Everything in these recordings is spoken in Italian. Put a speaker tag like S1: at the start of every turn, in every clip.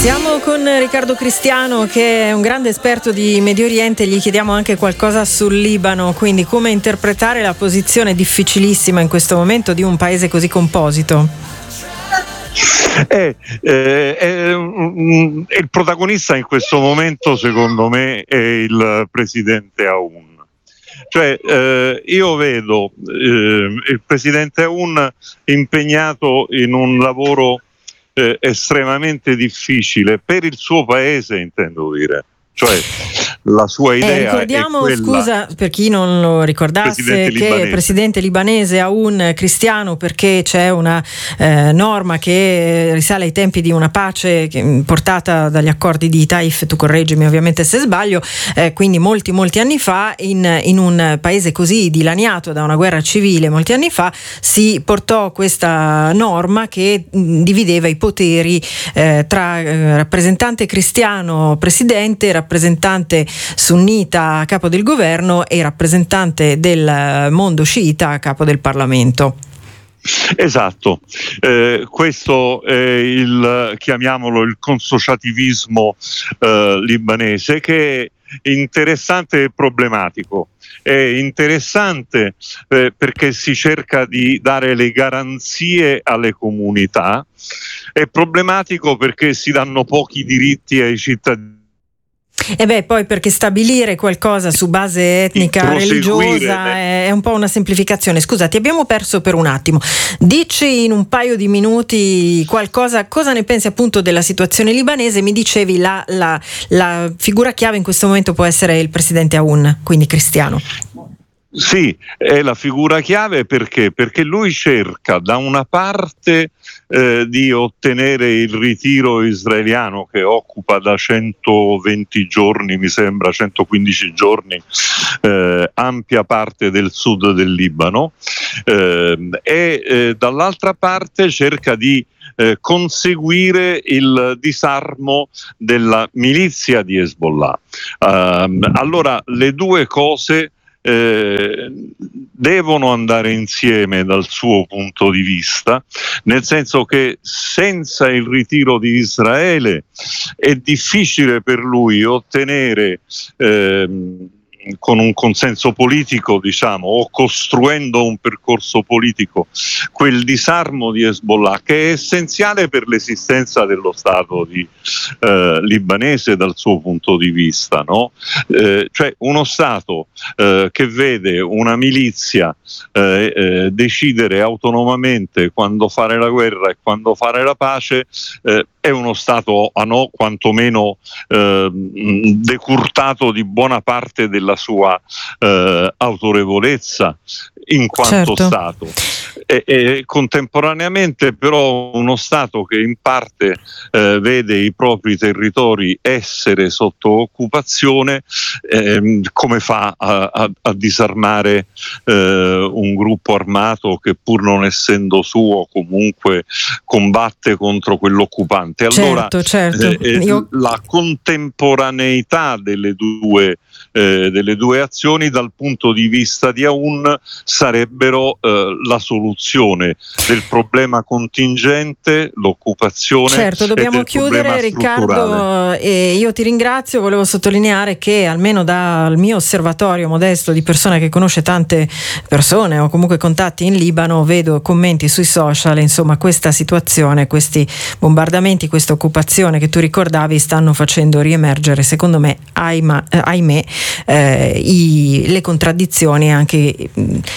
S1: Siamo con Riccardo Cristiano, che è un grande esperto di Medio Oriente. Gli chiediamo anche qualcosa sul Libano, quindi come interpretare la posizione difficilissima in questo momento di un paese così composito.
S2: Il protagonista in questo momento, secondo me, è il presidente Aoun. Cioè, io vedo il presidente Aoun impegnato in un lavoro estremamente difficile per il suo paese, intendo dire. Cioè, la sua idea
S1: ricordiamo,
S2: è quella,
S1: scusa per chi non lo ricordasse, che è presidente libanese Aoun, cristiano, perché c'è una norma che risale ai tempi di una pace portata dagli accordi di Taif, tu correggimi ovviamente se sbaglio, quindi molti anni fa, in un paese così dilaniato da una guerra civile molti anni fa, si portò questa norma che divideva i poteri tra rappresentante cristiano presidente, rappresentante sunnita capo del governo e rappresentante del mondo sciita a capo del Parlamento.
S2: Esatto, questo è chiamiamolo il consociativismo libanese, che è interessante e problematico. È interessante perché si cerca di dare le garanzie alle comunità, è problematico perché si danno pochi diritti ai cittadini.
S1: Poi perché stabilire qualcosa su base etnica, religiosa è un po' una semplificazione. Scusa, ti abbiamo perso per un attimo. Dici in un paio di minuti qualcosa, cosa ne pensi appunto della situazione libanese? Mi dicevi la figura chiave in questo momento può essere il presidente Aoun, quindi cristiano.
S2: Sì, è la figura chiave perché lui cerca da una parte di ottenere il ritiro israeliano, che occupa da 120 giorni, mi sembra 115 giorni, ampia parte del sud del Libano, e dall'altra parte cerca di conseguire il disarmo della milizia di Hezbollah. Allora le due cose devono andare insieme dal suo punto di vista, nel senso che senza il ritiro di Israele è difficile per lui ottenere con un consenso politico, diciamo, o costruendo un percorso politico, quel disarmo di Hezbollah che è essenziale per l'esistenza dello Stato libanese dal suo punto di vista, no? Cioè uno Stato che vede una milizia decidere autonomamente quando fare la guerra e quando fare la pace, è uno Stato quantomeno decurtato di buona parte della sua autorevolezza in quanto Stato. E contemporaneamente però uno Stato che in parte vede i propri territori essere sotto occupazione, come fa a disarmare un gruppo armato che, pur non essendo suo, comunque combatte contro quell'occupante? Allora
S1: certo.
S2: La contemporaneità delle due azioni dal punto di vista di Aoun sarebbero la soluzione del problema contingente, l'occupazione.
S1: Certo, dobbiamo chiudere, Riccardo, e io ti ringrazio. Volevo sottolineare che almeno dal mio osservatorio modesto di persona che conosce tante persone o comunque contatti in Libano, vedo commenti sui social, insomma questa situazione, questi bombardamenti, questa occupazione che tu ricordavi stanno facendo riemergere, secondo me, ahimè, le contraddizioni e anche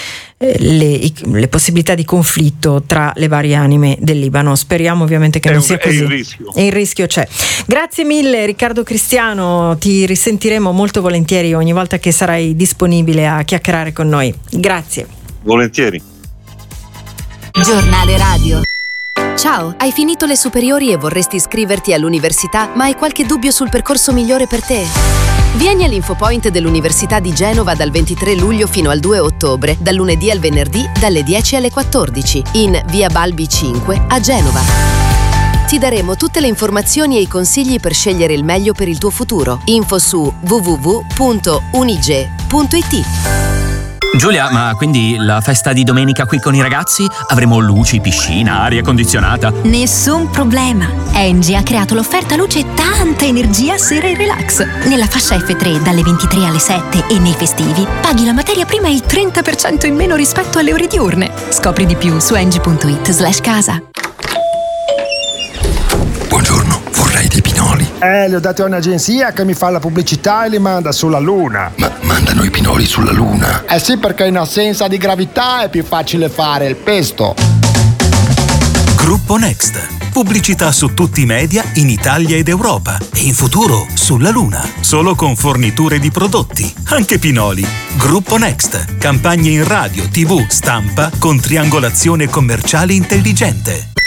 S1: le possibilità di conflitto tra le varie anime del Libano. Speriamo ovviamente che non sia così. Il rischio c'è. Grazie mille Riccardo Cristiano, ti risentiremo molto volentieri ogni volta che sarai disponibile a chiacchierare con noi. Grazie.
S2: Volentieri.
S3: Giornale radio. Ciao, hai finito le superiori e vorresti iscriverti all'università, ma hai qualche dubbio sul percorso migliore per te? Vieni all'Infopoint dell'Università di Genova dal 23 luglio fino al 2 ottobre, dal lunedì al venerdì, dalle 10 alle 14, in via Balbi 5 a Genova. Ti daremo tutte le informazioni e i consigli per scegliere il meglio per il tuo futuro. Info su www.unige.it.
S4: Giulia, ma quindi la festa di domenica qui con i ragazzi? Avremo luci, piscina, aria condizionata?
S5: Nessun problema. Engie ha creato l'offerta luce tanta energia sera e relax. Nella fascia F3 dalle 23 alle 7 e nei festivi paghi la materia prima il 30% in meno rispetto alle ore diurne. Scopri di più su engie.it/casa.
S6: Buongiorno, vorrei dei pinoli.
S7: Li ho dati a un'agenzia che mi fa la pubblicità e li manda sulla Luna.
S6: Ma mandano i pinoli sulla Luna?
S7: Eh sì, perché in assenza di gravità è più facile fare il pesto.
S8: Gruppo Next. Pubblicità su tutti i media in Italia ed Europa e in futuro sulla Luna. Solo con forniture di prodotti, anche pinoli. Gruppo Next. Campagne in radio, TV, stampa con triangolazione commerciale intelligente.